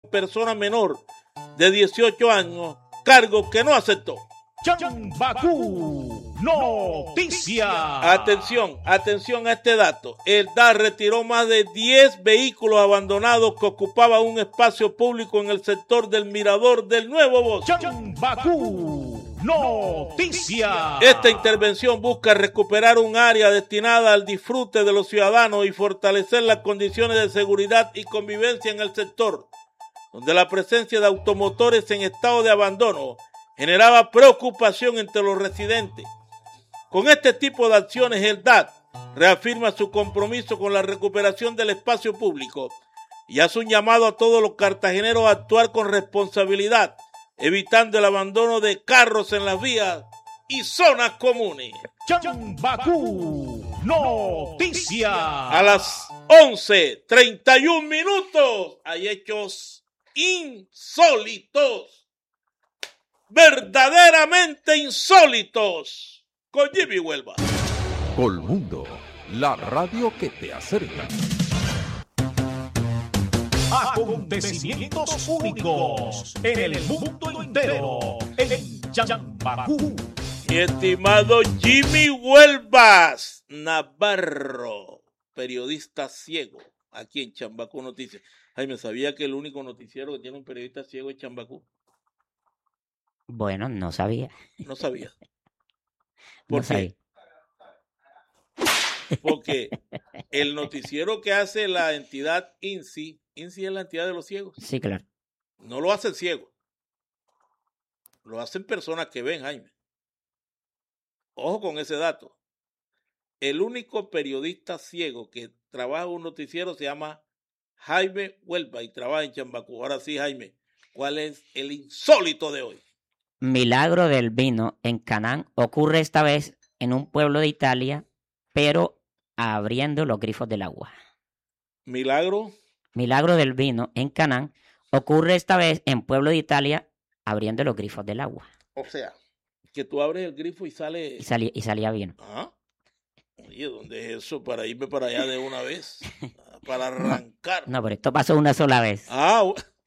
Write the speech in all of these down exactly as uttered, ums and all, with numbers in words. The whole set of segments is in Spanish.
persona menor de dieciocho años, cargo que no aceptó. Chambacú Noticia. Atención, atención a este dato. El D A R retiró más de diez vehículos abandonados que ocupaban un espacio público en el sector del Mirador del Nuevo Bosque. Chambacú Noticia. Esta intervención busca recuperar un área destinada al disfrute de los ciudadanos y fortalecer las condiciones de seguridad y convivencia en el sector, donde la presencia de automotores en estado de abandono generaba preocupación entre los residentes. Con este tipo de acciones, el D A T reafirma su compromiso con la recuperación del espacio público y hace un llamado a todos los cartageneros a actuar con responsabilidad, evitando el abandono de carros en las vías y zonas comunes. Chambacú Noticia. A las once treinta y un minutos hay hechos insólitos. Verdaderamente insólitos con Jimmy Huelva. Colmundo, la radio que te acerca. Acontecimientos únicos en el mundo entero. En Chambacú. Mi estimado Jimmy Huelvas Navarro, periodista ciego, aquí en Chambacú Noticias. Ay, me sabía que el único noticiero que tiene un periodista ciego es Chambacú. Bueno, no sabía. No sabía. ¿Por No qué? sabía. Porque el noticiero que hace la entidad I N S I, I N S I es la entidad de los ciegos. Sí, claro. No lo hacen ciegos. Lo hacen personas que ven, Jaime. Ojo con ese dato. El único periodista ciego que trabaja en un noticiero se llama Jaime Huelva y trabaja en Chambacú. Ahora sí, Jaime, ¿cuál es el insólito de hoy? Milagro del vino en Canaán ocurre esta vez en un pueblo de Italia, pero abriendo los grifos del agua. Milagro. Milagro del vino en Canaán ocurre esta vez en pueblo de Italia, abriendo los grifos del agua. O sea, que tú abres el grifo y sale... Y, salía, y salía vino. ¿Ah? Oye, ¿dónde es eso? Para irme para allá de una vez. Para arrancar. No, pero esto pasó una sola vez. Ah,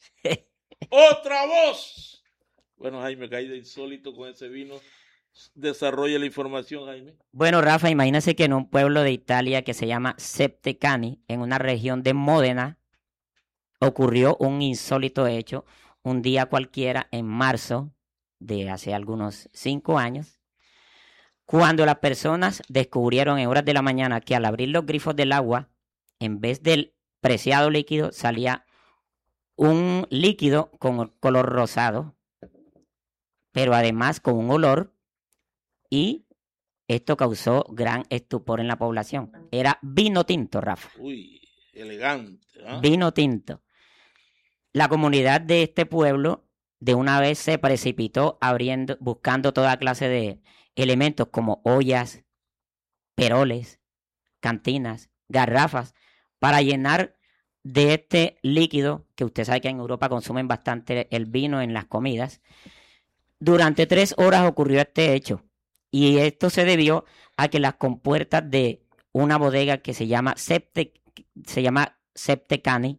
¡otra voz! Bueno, Jaime, caí de insólito con ese vino. Desarrolla la información, Jaime. Bueno, Rafa, imagínese que en un pueblo de Italia que se llama Septecani, en una región de Módena, ocurrió un insólito hecho un día cualquiera en marzo de hace algunos cinco años, cuando las personas descubrieron en horas de la mañana que al abrir los grifos del agua, en vez del preciado líquido, salía un líquido con color rosado, pero además con un olor, y esto causó gran estupor en la población. Era vino tinto, Rafa. Uy, elegante. ¿eh? Vino tinto. La comunidad de este pueblo de una vez se precipitó abriendo, buscando toda clase de elementos como ollas, peroles, cantinas, garrafas, para llenar de este líquido, que usted sabe que en Europa consumen bastante el vino en las comidas. Durante tres horas ocurrió este hecho, y esto se debió a que las compuertas de una bodega que se llama Septe, se llama Septecani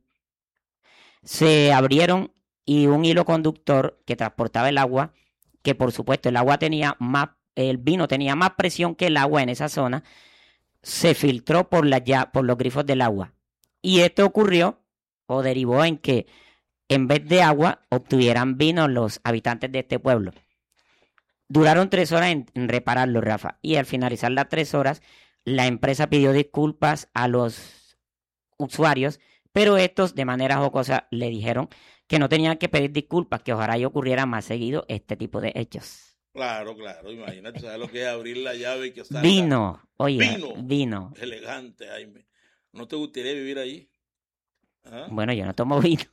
se abrieron, y un hilo conductor que transportaba el agua, que por supuesto el agua tenía más, el vino tenía más presión que el agua en esa zona, se filtró por, la, ya, por los grifos del agua. Y esto ocurrió o derivó en que en vez de agua obtuvieran vino los habitantes de este pueblo. Duraron tres horas en, en repararlo, Rafa, y al finalizar las tres horas, la empresa pidió disculpas a los usuarios, pero estos de manera jocosa le dijeron que no tenían que pedir disculpas, que ojalá y ocurriera más seguido este tipo de hechos. Claro, claro, imagínate, ¿sabes lo que es abrir la llave y que salga? Vino, oye, vino. vino. Elegante, Jaime. ¿No te gustaría vivir allí? ¿Ah? Bueno, yo no tomo vino.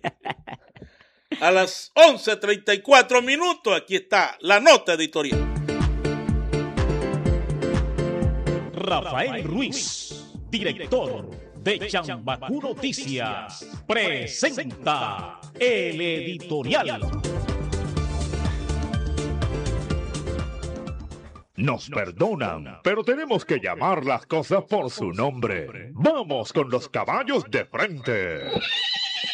A las once treinta y cuatro minutos, aquí está la nota editorial. Rafael Ruiz, director de Chambacú Noticias, presenta el editorial. Nos perdonan, pero tenemos que llamar las cosas por su nombre. Vamos con los caballos de frente.